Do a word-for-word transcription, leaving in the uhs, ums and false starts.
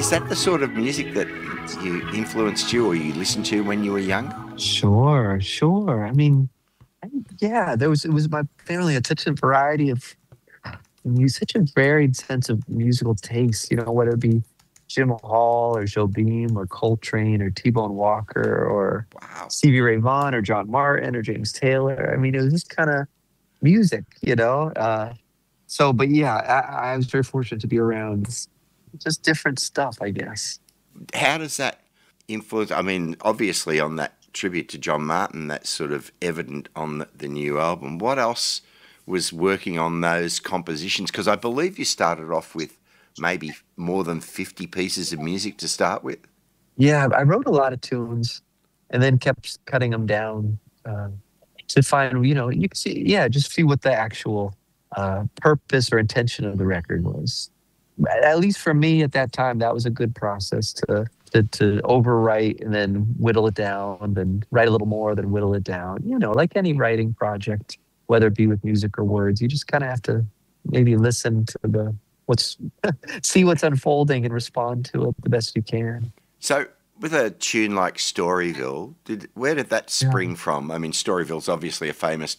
Is that the sort of music that you influenced you or you listened to when you were young? Sure, sure. I mean, I- yeah, there was it was my family had such a variety of mu- such a varied sense of musical taste. You know, whether it be Jim Hall or Joe Beam or Coltrane or T Bone Walker or Wow. Stevie Ray Vaughan or John Martin or James Taylor. I mean, it was just kind of music, you know. Uh, so, but yeah, I, I was very fortunate to be around just different stuff, I guess. How does that influence? I mean, obviously on that tribute to John Martin, that's sort of evident on the, the new album. What else was working on those compositions? Because I believe you started off with maybe more than fifty pieces of music to start with. Yeah, I wrote a lot of tunes and then kept cutting them down uh, to find, you know, you can see, yeah, just see what the actual uh, purpose or intention of the record was. At least for me at that time, that was a good process to to, to overwrite and then whittle it down, then write a little more, then whittle it down. You know, like any writing project, whether it be with music or words, you just kind of have to maybe listen to the what's see what's unfolding and respond to it the best you can. So, with a tune like Storyville, did where did that Yeah. spring from? I mean, Storyville's obviously a famous